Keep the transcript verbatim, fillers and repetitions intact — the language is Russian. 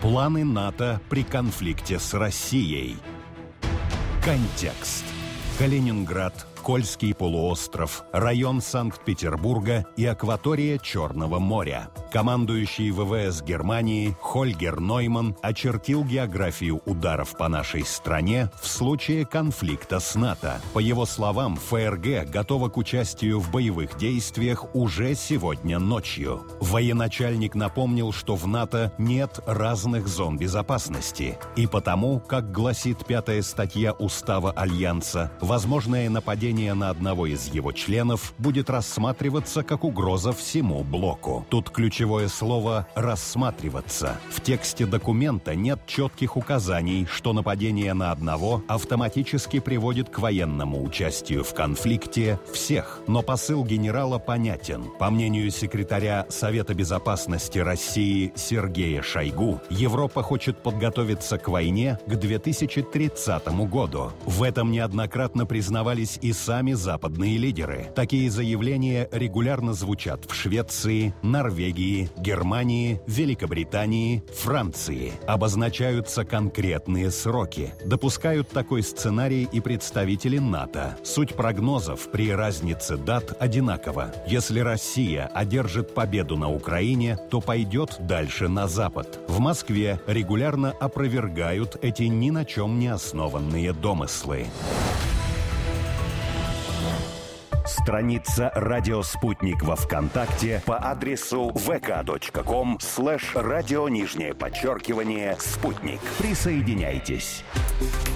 Планы НАТО при конфликте с Россией. Контекст. Калининград, Кольский полуостров, район Санкт-Петербурга и акватория Черного моря. Командующий ВВС Германии Хольгер Нойман очертил географию ударов по нашей стране в случае конфликта с НАТО. По его словам, ФРГ готова к участию в боевых действиях уже сегодня ночью. Военачальник напомнил, что в НАТО нет разных зон безопасности. И потому, как гласит пятая статья Устава Альянса, возможное нападение на одного из его членов будет рассматриваться как угроза всему блоку. Тут ключевое слово «рассматриваться». В тексте документа нет четких указаний, что нападение на одного автоматически приводит к военному участию в конфликте всех. Но посыл генерала понятен. По мнению секретаря Совета безопасности России Сергея Шойгу, Европа хочет подготовиться к войне к две тысячи тридцатому году. В этом неоднократно признавались и сами западные лидеры. Такие заявления регулярно звучат в Швеции, Норвегии, Германии, Великобритании, Франции. Обозначаются конкретные сроки. Допускают такой сценарий и представители НАТО. Суть прогнозов при разнице дат одинакова. Если Россия одержит победу на Украине, то пойдет дальше на Запад. В Москве регулярно опровергают эти ни на чем не основанные домыслы. Страница «Радио Спутник» во ВКонтакте по адресу vk.com слэш радио нижнее подчеркивание «Спутник». Присоединяйтесь.